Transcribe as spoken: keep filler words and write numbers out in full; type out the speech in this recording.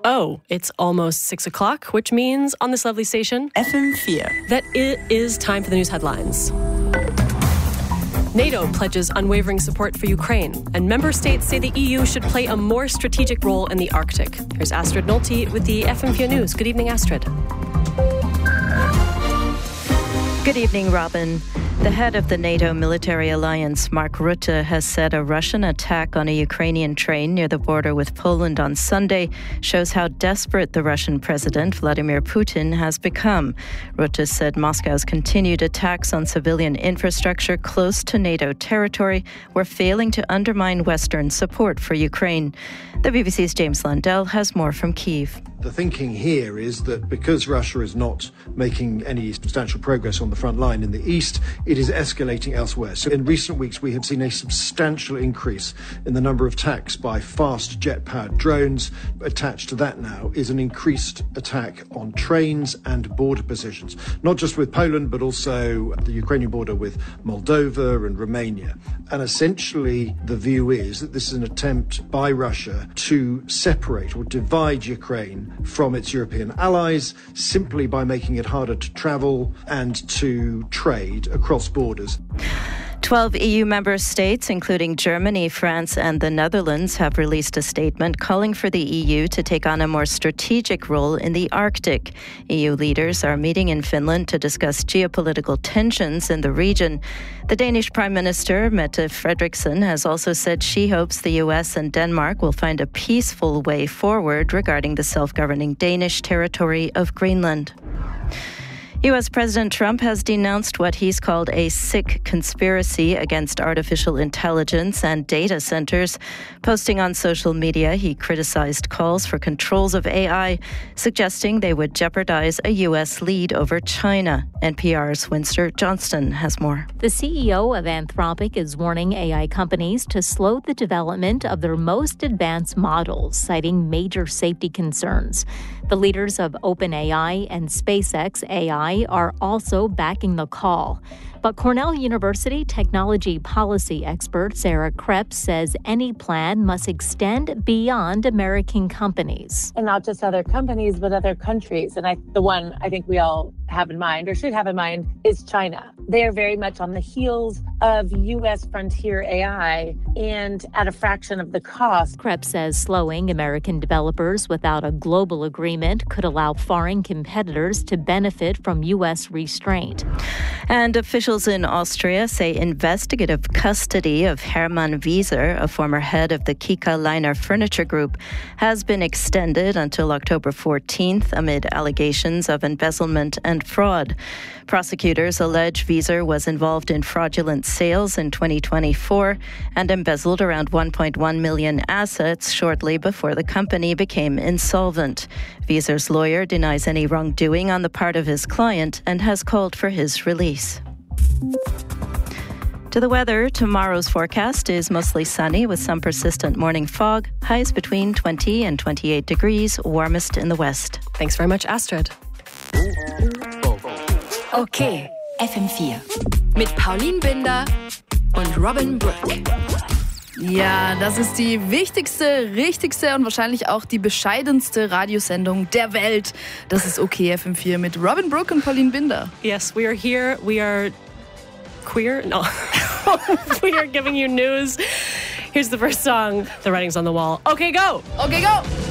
Oh, it's almost six o'clock, which means on this lovely station, F M four, that it is time for the news headlines. NATO pledges unwavering support for Ukraine, and member states say the E U should play a more strategic role in the Arctic. Here's Astrid Nolte with the F M four News. Good evening, Astrid. Good evening, Robin. The head of the NATO military alliance, Mark Rutte, has said a Russian attack on a Ukrainian train near the border with Poland on Sunday shows how desperate the Russian president, Vladimir Putin, has become. Rutte said Moscow's continued attacks on civilian infrastructure close to NATO territory were failing to undermine Western support for Ukraine. The B B C's James Landell has more from Kyiv. The thinking here is that because Russia is not making any substantial progress on the front line in the east, it is escalating elsewhere. So in recent weeks, we have seen a substantial increase in the number of attacks by fast jet-powered drones. Attached to that now is an increased attack on trains and border positions, not just with Poland, but also the Ukrainian border with Moldova and Romania. And essentially, the view is that this is an attempt by Russia to separate or divide Ukraine from its European allies simply by making it harder to travel and to trade across borders. Twelve E U member states, including Germany, France and the Netherlands, have released a statement calling for the E U to take on a more strategic role in the Arctic. E U leaders are meeting in Finland to discuss geopolitical tensions in the region. The Danish Prime Minister, Mette Frederiksen, has also said she hopes the U S and Denmark will find a peaceful way forward regarding the self-governing Danish territory of Greenland. U S President Trump has denounced what he's called a sick conspiracy against artificial intelligence and data centers. Posting on social media, he criticized calls for controls of A I, suggesting they would jeopardize a U S lead over China. N P R's Winston Johnston has more. The C E O of Anthropic is warning A I companies to slow the development of their most advanced models, citing major safety concerns. The leaders of OpenAI and SpaceX A I are also backing the call. But Cornell University technology policy expert Sarah Krebs says any plan must extend beyond American companies. And not just other companies, but other countries. And I, the one I think we all have in mind, or should have in mind, is China. They are very much on the heels of U S frontier A I and at a fraction of the cost. Krebs says slowing American developers without a global agreement could allow foreign competitors to benefit from U S restraint. And officials in Austria say investigative custody of Hermann Wieser, a former head of the Kika Liner Furniture Group, has been extended until October fourteenth amid allegations of embezzlement and fraud. Prosecutors allege Wieser was involved in fraudulent sales in twenty twenty-four and embezzled around one point one million assets shortly before the company became insolvent. Wieser's lawyer denies any wrongdoing on the part of his client and has called for his release. To the weather, tomorrow's forecast is mostly sunny with some persistent morning fog. Highs between twenty and twenty-eight degrees, warmest in the west. Thanks very much, Astrid. Okay, F M four. Mit Pauline Binder und Robin Brooke. Ja, das ist die wichtigste, richtigste und wahrscheinlich auch die bescheidenste Radiosendung der Welt. Das ist Okay F M four mit Robin Brooke und Pauline Binder. Yes, we are here. We are queer? No. We are giving you news. Here's the first song. The writing's on the wall. Okay, go. Okay, go.